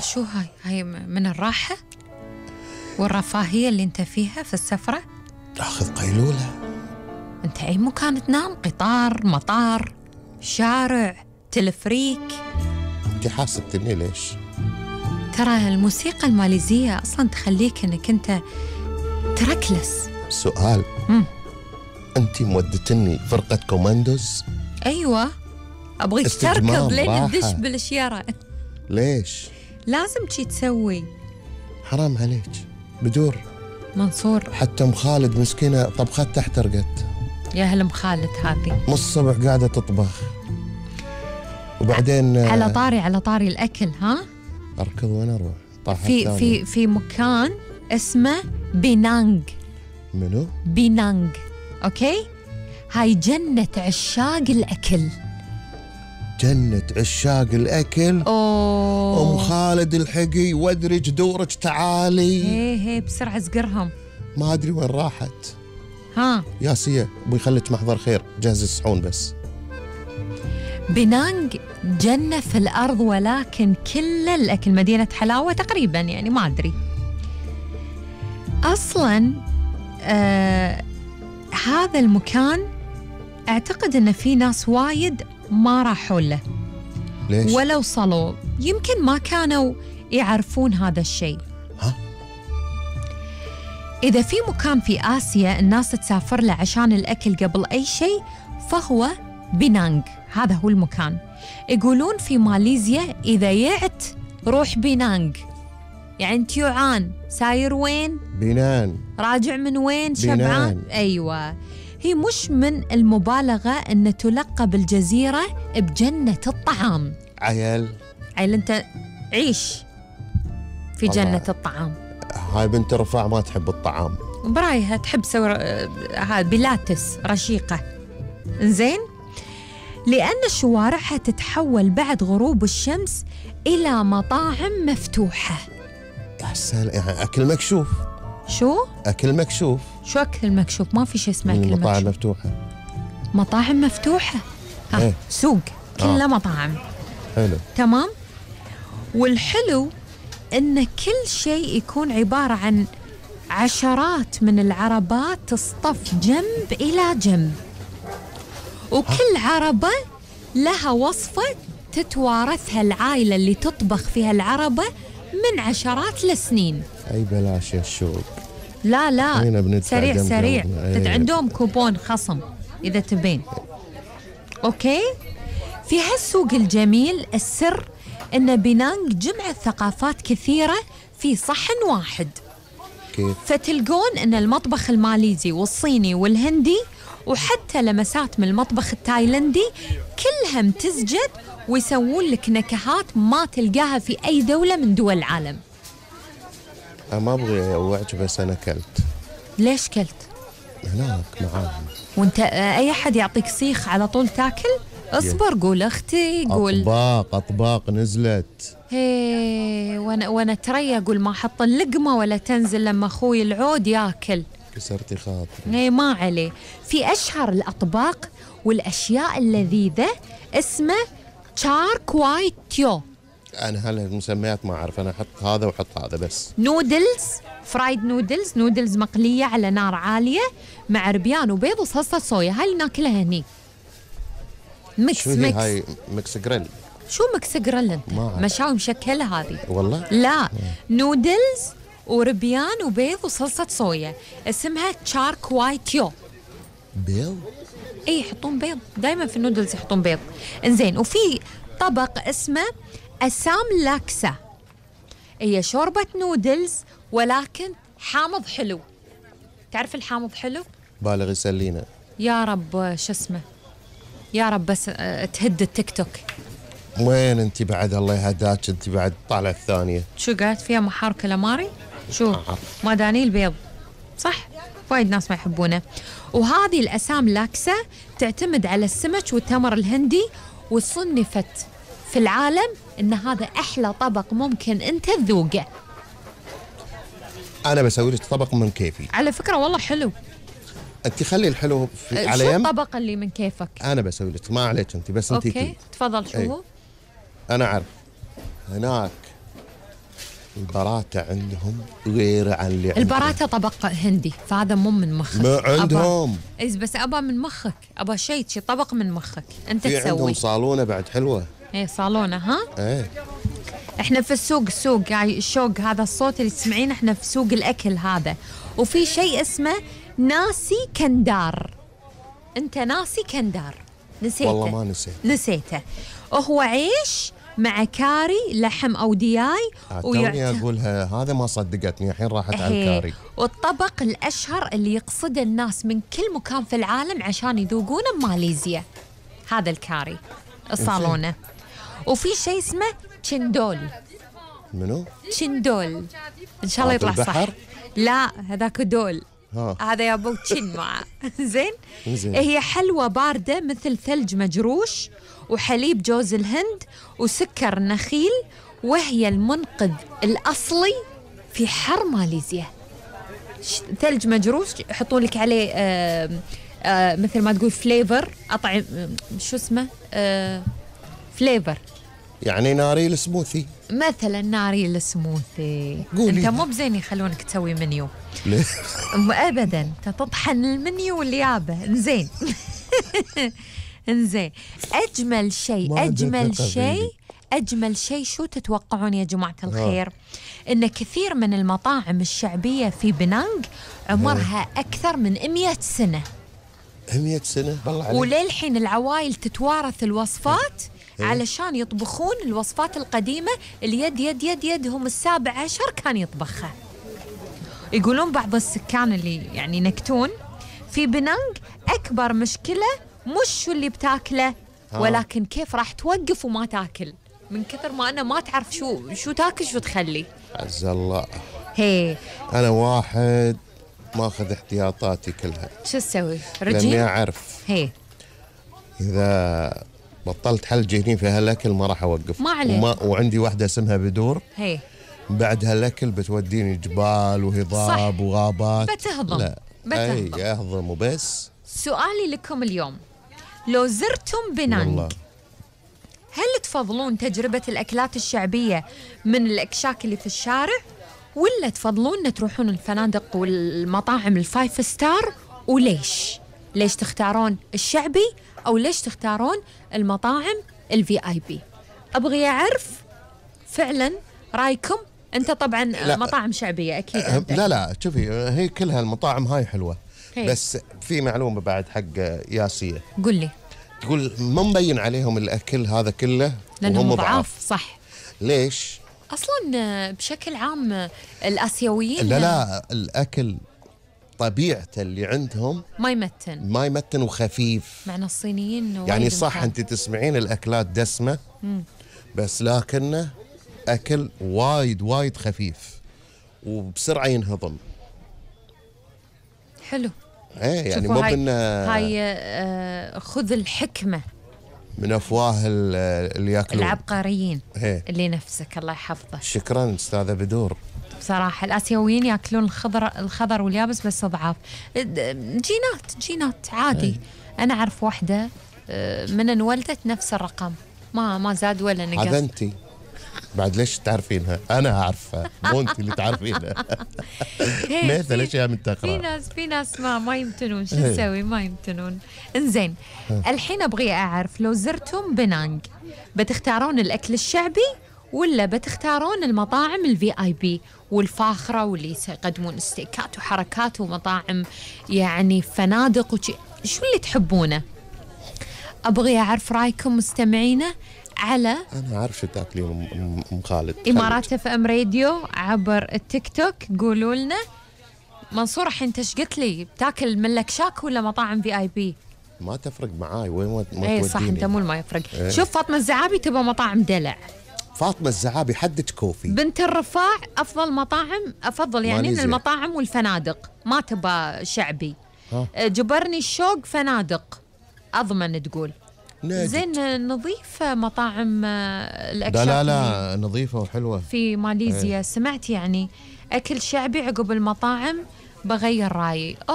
شو هاي من الراحة والرفاهية اللي انت فيها في السفرة؟ اخذ قيلولة. انت اي مكان تنام؟ قطار، مطار، شارع، تلفريك؟ انت حاسبتني ليش؟ ترى الموسيقى الماليزية اصلا تخليك انك انت تركلس. سؤال. انت مودتني فرقة كوماندوز؟ ايوه، ابغيك تركض لين تدش بالشيارة. ليش؟ لازم شي تسوي. حرام عليك بدور منصور. حتى ام خالد مسكينة طبخات احترقت. يا هل ام خالد هذه نص الصبح قاعدة تطبخ. وبعدين على طاري الاكل، ها؟ اركض وين اروح؟ في مكان اسمه بينانغ. منو؟ بينانغ، اوكي؟ هاي جنة عشاق الاكل. جنة عشاق الاكل؟ اوه ام خالد الحقي وادرج دورك تعالي. هي بسرعة زقرهم. ما ادري وين راحت. ها ياسية ابوي خليك محضر خير، جهز الصحون بس. بينانغ جنة في الأرض، ولكن كل الأكل مدينة حلاوة تقريبا، يعني ما أدري أصلا. هذا المكان أعتقد أن في ناس وايد ما راحوا له. ليش؟ ولا وصلوا، يمكن ما كانوا يعرفون هذا الشيء. ها؟ إذا في مكان في آسيا الناس تسافر له عشان الأكل قبل أي شيء فهو بينانغ. هذا هو المكان. يقولون في ماليزيا إذا يعت روح بينانغ. يعني أنت جوعان ساير وين؟ بينان. راجع من وين؟ بينان. شبعان. أيوة، هي مش من المبالغة أن تلقب الجزيرة بجنة الطعام. عيال أنت عيش في جنة الطعام. هاي بنت رفاع ما تحب الطعام، برايها تحب هاي بيلاتس رشيقة. إنزين، لأن شوارعها تتحول بعد غروب الشمس إلى مطاعم مفتوحة. يا سلام، يعني أكل مكشوف. شو؟ أكل مكشوف. شو أكل مكشوف؟ ما في شيء اسمه أكل مكشوف. مطاعم مفتوحة. مطاعم مفتوحة. إيه؟ سوق كله مطاعم. حلو. تمام. والحلو إن كل شيء يكون عبارة عن عشرات من العربات تصطف جنب إلى جنب، وكل عربة لها وصفة تتوارثها العائلة اللي تطبخ فيها العربة من عشرات السنين. أي بلاش يا الشوق. لا سريع. عندهم كوبون خصم إذا تبين. أوكي؟ في هالسوق الجميل السر إن بينانغ جمعت ثقافات كثيرة في صحن واحد. كيف؟ فتلقون إن المطبخ الماليزي والصيني والهندي وحتى لمسات من المطبخ التايلندي كلها امتزجت، ويسوون لك نكهات ما تلقاها في أي دولة من دول العالم. أنا ما أبغي أوعك بس أنا كلت. ليش كلت؟ هناك معاهم. وانت أي أحد يعطيك سيخ على طول تاكل؟ اصبر، قول أختي، قول. أطباق نزلت. هي وانا ترى اقول ما حط اللقمة ولا تنزل لما أخوي العود ياكل. كسرتي خاطري. هي ما عليه. في أشهر الأطباق والأشياء اللذيذة اسمه تشار كواي تيو. أنا هالمسميات ما أعرف، أنا أحط هذا وأحط هذا بس. نودلز، فرايد نودلز مقلية على نار عالية مع ربيان وبيض وصلصة صويا. هاي اللي ناكلها هني. ميكس. هاي ميكس جريل. شو ميكس جريل انت؟ مشاوي مشكلة هذه. والله لا، نودلز وربيان وبيض وصلصة صويا، اسمها تشار كواي تيو. بيض؟ اي يحطون بيض، دائما في النودلز يحطون بيض. انزين، وفي طبق اسمه أسام لاكسا. هي شوربة نودلز ولكن حامض حلو. تعرف الحامض حلو؟ بالغ يسلينا. يا رب شو اسمه، يا رب بس تهد التيك توك. وين انت بعد؟ الله يهداك، انت بعد طالع الثانية. شو قالت فيها محار كلاماري؟ شو ما داني البيض صح؟ وايد ناس ما يحبونه. وهذه الأسام لاكسا تعتمد على السمك والتمر الهندي، وصنفت في العالم ان هذا احلى طبق ممكن انت تذوقه. انا بسوي لك طبق من كيفي على فكرة، والله حلو. انت خلي الحلو على شو يم. الطبق اللي من كيفك؟ انا بسوي لك، ما عليك انت بس. انت اوكي تفضل. شو هو؟ انا عارف. هناك البراتة عندهم غير عن اللي البراتة طبق هندي، فهذا مو من مخك. ما عندهم. بس ابى من مخك، ابى شيء طبق من مخك انت في تسوي. عندهم صالونة بعد حلوة. ايه صالونة. ها ايه احنا في السوق يعني الشوق، هذا الصوت اللي تسمعينه، احنا في سوق الاكل هذا. وفي شيء اسمه ناسي كندار. انت ناسي كندار؟ نسيته؟ والله ما نسيته. وهو عيش مع كاري لحم او دياي. توني اقولها، هذا ما صدقتني الحين راحت على الكاري. والطبق الاشهر اللي يقصده الناس من كل مكان في العالم عشان يذوقونه بماليزيا، هذا الكاري الصالونة. وفي شيء اسمه تشندول. منو؟ تشندول، ان شاء الله يطلع صح. لا هذاك دول، هذا يا ابو تشن معه. زين. هي حلوى باردة مثل ثلج مجروش، وحليب جوز الهند، وسكر نخيل، وهي المنقذ الأصلي في حر ماليزيا. ثلج مجروش يحطون لك عليه مثل ما تقول فليفر، أطعم شو اسمه، فليفر، يعني ناري السموثي مثلا. ناري السموثي. قولي. انت مو بزين يخلونك تسوي منيو. ليه؟ ابدا، انت تطحن المنيو اللي يابه. انزين. انزين، اجمل شيء شو تتوقعون يا جماعه الخير؟ ان كثير من المطاعم الشعبيه في بنانغ عمرها اكثر من 100 سنه. 100 سنه بالله عليك. وللحين العوائل تتوارث الوصفات علشان يطبخون الوصفات القديمة اللي يدهم السابع عشر كان يطبخها. يقولون بعض السكان اللي يعني ينكتون في بنانغ أكبر مشكلة مش شو اللي بتاكله، ولكن كيف راح توقف وما تاكل، من كثر ما أنا ما تعرف شو تاكل شو تخلي. عز الله. هي أنا واحد ماخذ احتياطاتي كلها. شو تسوي؟ رجيم؟ لأني أعرف هي إذا بطلت حلجي هني في هالاكل ما راح اوقف. ما عليك. وعندي واحده اسمها بدور، هي بعد هالاكل بتوديني جبال وهضاب وغابات. بتهضم. لا بتهضم. اي اهضم وبس. سؤالي لكم اليوم، لو زرتم بنانغ هل تفضلون تجربة الأكلات الشعبية من الأكشاك اللي في الشارع، ولا تفضلون تروحون الفنادق والمطاعم الفايف ستار؟ وليش؟ ليش تختارون الشعبي أو ليش تختارون المطاعم الVIP؟ أبغي أعرف فعلا رأيكم. أنت طبعا لا. مطاعم شعبية أكيد أنت. لا شوفي، هي كلها المطاعم هاي حلوة. بس في معلومة بعد حق ياسية. قل لي. تقول ما مبين عليهم الأكل هذا كله لأنهم ضعاف. صح. ليش؟ أصلا بشكل عام الآسيويين لا الأكل طبيعته اللي عندهم ما يمتن وخفيف. مع الصينيين يعني صح انت تسمعين الاكلات دسمه بس لكنه اكل وايد خفيف وبسرعه ينهضم. حلو. ايه يعني مو هاي خذ الحكمه من افواه اللي ياكلون العبقريين اللي نفسك. الله يحفظه. شكرا استاذه بدور. بصراحة الآسيويين يأكلون الخضر واليابس بس ضعاف. جينات عادي. أنا أعرف واحدة من انولدت نفس الرقم، ما زاد ولا نقص. هذا أنت بعد ليش تعرفينها؟ أنا أعرفها مو أنت اللي تعرفينها. مثل أشياء من تقرأ. في ناس ما يمتنون. شو نسوي؟ ما يمتنون. إنزين الحين أبغي أعرف، لو زرتم بنانغ بتختارون الأكل الشعبي ولا بتختارون المطاعم الVIP والفاخرة واللي يقدمون استيكات وحركات ومطاعم يعني فنادق شو اللي تحبونه؟ أبغي أعرف رأيكم مستمعينا على أنا أعرف شو تاكلين أم خالد. إمارات FM راديو عبر التيك توك. قولوا لنا. منصور الحين أنت ايش قلت لي؟ بتاكل من الأكشاك ولا مطاعم VIP؟ ما تفرق معاي وين ما توديني. اي صح أنت مو ما يفرق. شوف فاطمة الزعابي تبغى مطاعم دلع. فاطمة الزعابي حدك كوفي. بنت الرفاع أفضل يعني من المطاعم والفنادق، ما تبى شعبي. جبرني الشوق فنادق أضمن تقول. زين نظيفة مطاعم الأكشاك. لا نظيفة وحلوة في ماليزيا. سمعت يعني أكل شعبي عقب المطاعم بغير رأيي.